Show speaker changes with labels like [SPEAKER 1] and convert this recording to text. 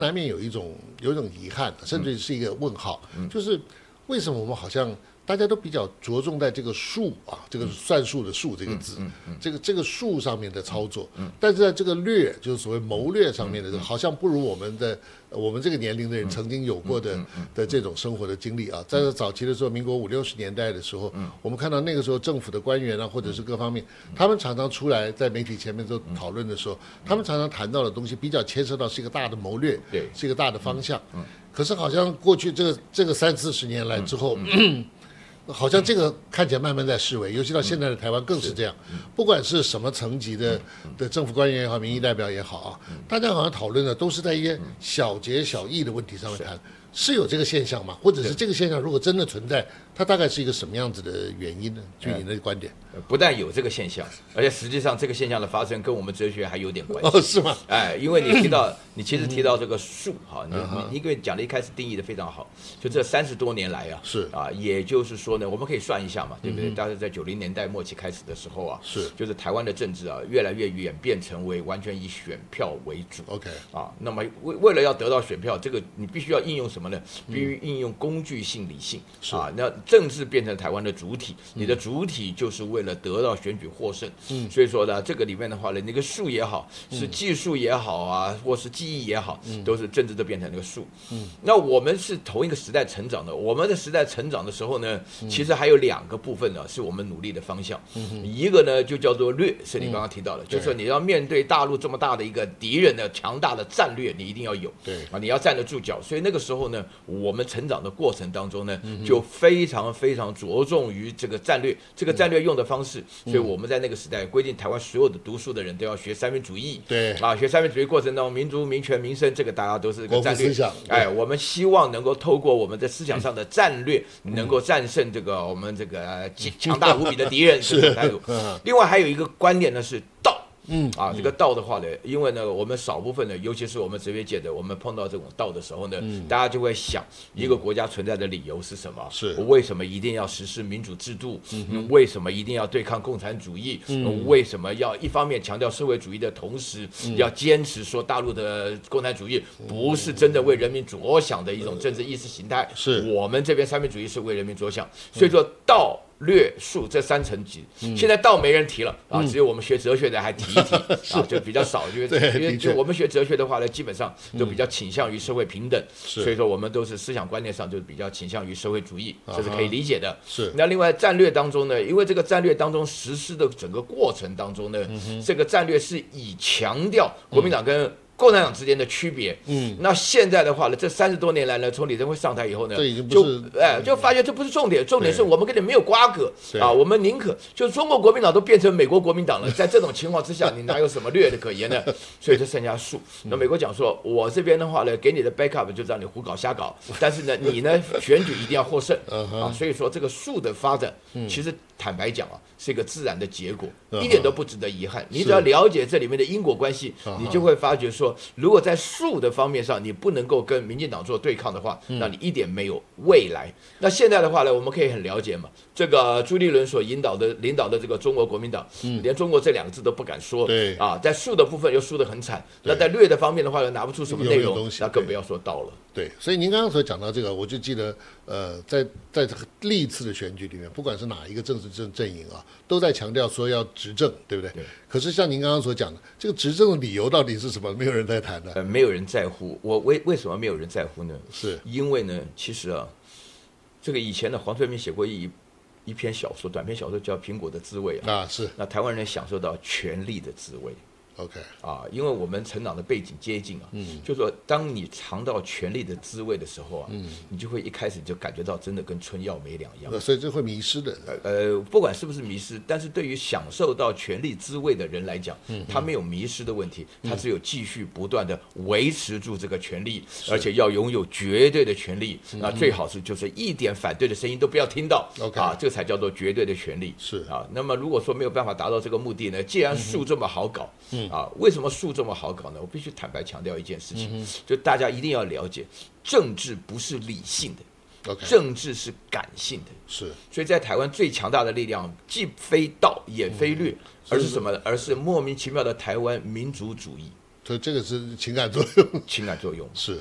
[SPEAKER 1] 难免有一种遗憾，甚至是一个问号，就是为什么我们好像大家都比较着重在这个术啊，这个算术的术这个字，这个术上面的操作，但是在这个略，就是所谓谋略上面的，好像不如我们这个年龄的人曾经有过的这种生活的经历啊。在早期的时候，民国50、60年代的时候，我们看到那个时候政府的官员啊，或者是各方面，他们常常出来在媒体前面都讨论的时候，他们常常谈到的东西比较牵涉到是一个大的谋略，是一个大的方向。可是好像过去这个30-40年来之后，好像这个看起来慢慢在式微，尤其到现在的台湾更是这样。不管是什么层级的政府官员也好，民意代表也好啊，大家好像讨论的都是在一些小节小义的问题上面谈，是有这个现象吗？或者是这个现象如果真的存在，它大概是一个什么样子的原因呢？据您的观点，
[SPEAKER 2] 不但有这个现象，而且实际上这个现象的发生跟我们哲学还有点关系。
[SPEAKER 1] 哦，是吗？
[SPEAKER 2] 哎，因为你其实提到这个术哈，你因为讲的一开始定义的非常好，就这30多年来啊，
[SPEAKER 1] 是
[SPEAKER 2] 啊，也就是说呢，我们可以算一下嘛，对不对？大概在90年代末期开始的时候啊，就是台湾的政治啊，越来越演变成为完全以选票为主。
[SPEAKER 1] OK
[SPEAKER 2] 啊，那么为了要得到选票，这个你必须要应用什么呢？必须应用工具性、理性啊，那政治变成台湾的主体，你的主体就是为了得到选举获胜。所以说呢，这个里面的话呢，那个术也好，是技术也好啊，或是技艺也好，都是政治都变成那个术。那我们是同一个时代成长的，我们的时代成长的时候呢，其实还有2个部分呢，是我们努力的方向。一个呢就叫做略，是你刚刚提到的，就是说你要面对大陆这么大的一个敌人的强大的战略，你一定要有，
[SPEAKER 1] 对
[SPEAKER 2] 啊，你要站得住脚。所以那个时候呢，我们成长的过程当中呢，就非常非常着重于这个战略，这个战略用的方式。所以我们在那个时代规定，台湾所有的读书的人都要学三民主义。
[SPEAKER 1] 对
[SPEAKER 2] 啊，学三民主义过程当中，民族、民权、民生，这个大家都是个战略
[SPEAKER 1] 思想。
[SPEAKER 2] 哎，我们希望能够透过我们在思想上的战略，能够战胜这个我们这个强大无比的敌人。这种态度。另外还有一个观念呢是道。这个道的话呢，因为呢，我们少部分呢，尤其是我们哲学界的，我们碰到这种道的时候呢，大家就会想，一个国家存在的理由是什么？
[SPEAKER 1] 是
[SPEAKER 2] 为什么一定要实施民主制度？为什么一定要对抗共产主义？为什么要一方面强调社会主义的同时，要坚持说大陆的共产主义不是真的为人民着想的一种政治意识形态？
[SPEAKER 1] 是
[SPEAKER 2] 我们这边三民主义是为人民着想，所以说道。略术这3层级，现在道没人提了啊，只有我们学哲学的还提一提啊，就比较少，因为就我们学哲学的话呢，基本上都比较倾向于社会平等，所以说我们都是思想观念上就比较倾向于社会主义，这是可以理解的。
[SPEAKER 1] 是。
[SPEAKER 2] 那另外战略当中呢，因为这个战略当中实施的整个过程当中呢，这个战略是以强调国民党跟共产党之间的区别。那现在的话呢，这30多年来呢，从李登辉上台以后呢，
[SPEAKER 1] 这已经不是
[SPEAKER 2] 就发现这不是重点，重点是我们跟你没有瓜葛啊，我们宁可就中国国民党都变成美国国民党了，在这种情况之下，你哪有什么略的可言呢？所以这剩下术。那美国讲说，我这边的话呢，给你的 backup 就让你胡搞瞎搞，但是呢，你呢选举一定要获胜啊，所以说这个术的发展，其实坦白讲啊，是一个自然的结果，一点都不值得遗憾。你只要了解这里面的因果关系，你就会发觉说，如果在术的方面上你不能够跟民进党做对抗的话，那你一点没有未来。那现在的话呢，我们可以很了解嘛，这个朱立伦所领导的这个中国国民党，连中国这2个字都不敢说，
[SPEAKER 1] 对啊，
[SPEAKER 2] 在术的部分又输得很惨，那在略的方面的话又拿不出什么内容，那更不要说道了。
[SPEAKER 1] 对，所以您刚刚所讲到这个，我就记得，在这个历次的选举里面，不管是哪一个政治阵营啊，都在强调说要执政，对不对？
[SPEAKER 2] 对。
[SPEAKER 1] 可是像您刚刚所讲的，这个执政的理由到底是什么？没有人在谈的。
[SPEAKER 2] 没有人在乎。我为什么没有人在乎呢？
[SPEAKER 1] 是
[SPEAKER 2] 因为呢，其实啊，这个以前呢，黄春明写过一篇小说，短篇小说叫《苹果的滋味》
[SPEAKER 1] 啊，是。
[SPEAKER 2] 那台湾人享受到权力的滋味。
[SPEAKER 1] OK
[SPEAKER 2] 啊，因为我们成长的背景接近啊，就说当你尝到权力的滋味的时候啊，你就会一开始就感觉到真的跟春药没两样，
[SPEAKER 1] 所以这会迷失的。
[SPEAKER 2] 不管是不是迷失，但是对于享受到权力滋味的人来讲，他没有迷失的问题，他只有继续不断的维持住这个权力，而且要拥有绝对的权力，那最好是就是一点反对的声音都不要听到，啊，这才叫做绝对的权力。
[SPEAKER 1] 是
[SPEAKER 2] 啊，那么如果说没有办法达到这个目的呢，既然术这么好搞，为什么术这么好搞呢？我必须坦白强调一件事情，就大家一定要了解，政治不是理性的，政治是感性的。
[SPEAKER 1] 是，
[SPEAKER 2] 所以在台湾最强大的力量，既非道也非略，而是什么？而是莫名其妙的台湾民族主义。
[SPEAKER 1] 所以这个是情感作用。
[SPEAKER 2] 情感作用。
[SPEAKER 1] 是。